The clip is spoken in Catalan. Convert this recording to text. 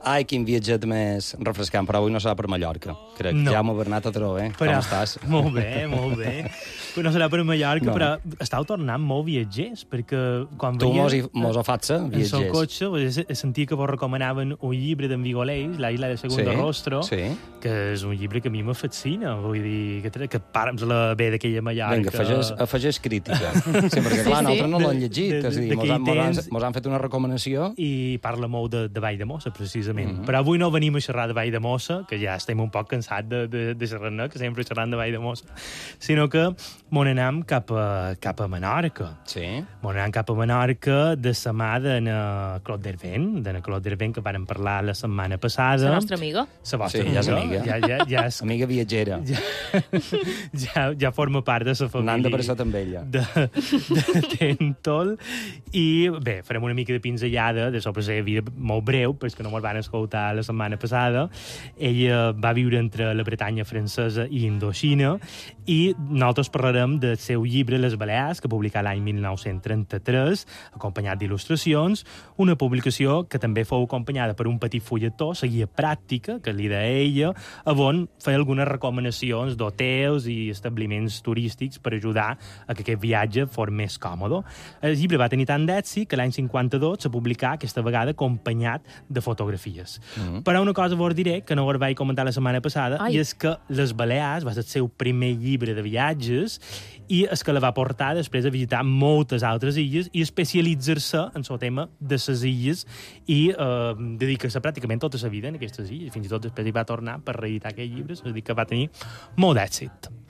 Ai, quin viatget més refrescant, però avui no serà per Mallorca. Crec. No. Jaume Bernat Atró, Però, com estàs? Molt bé, molt bé. Però no serà per Mallorca, però estàu tornant molt viatgers, perquè quan Tu veia... mos ho fatxa, En el viatgers. cotxe, sentia que vos recomanaven un llibre d'en Vigoleix, La isla de Segundo Rostro, que és un llibre que a mi me fascina. Vull dir, que para'm la bé d'aquella Mallorca. Vinga, afegeix crítica. Sí, perquè clar, nosaltres no l'hem llegit. És a dir, mos han fet una recomanació. I parla molt de Vall de Mossa, precisament. Però avui no venim a xerrar de Vall de Mossa, que ja estem un poc cansats de xerrar, que sempre xerrant de Vall de Mossa, sinó que mon anam cap a Menorca. Sí. Mon anam cap a Menorca de la mà d'en Claude Dervent, que vàrem parlar la setmana passada. La nostra amiga. La vostra amiga. Ja és amiga. Ja és... Amiga viatgera. Ja forma part de la família. Anant de braçat amb ella. De Tentol. I bé, farem una mica de pinzellada de sobre la vida molt breu, perquè no me'l van escoltar la setmana passada. Ella va viure entre la Bretanya francesa i Indoxina, i nosaltres parlarem del seu llibre Les Balears, que publicà l'any 1933, acompanyat d'il·lustracions, una publicació que també fou acompanyada per un petit fulletó, la guia pràctica, que li deia ella, on feia algunes recomanacions d'hotels i establiments turístics per ajudar a que aquest viatge fos més còmode. El llibre va tenir tant d'èxit que l'any 52 se publicà aquesta vegada acompanyat de fotografies. Però una cosa vos diré, que no us vaig comentar la setmana passada, i és que Les Balears va ser el seu primer llibre de viatges i és que la va portar després a visitar moltes altres illes i especialitzar-se en el tema de les illes i dedicar-se pràcticament tota la vida en aquestes illes. Fins i tot després hi va tornar per reeditar aquest llibre, és a dir, que va tenir molt d'èxit.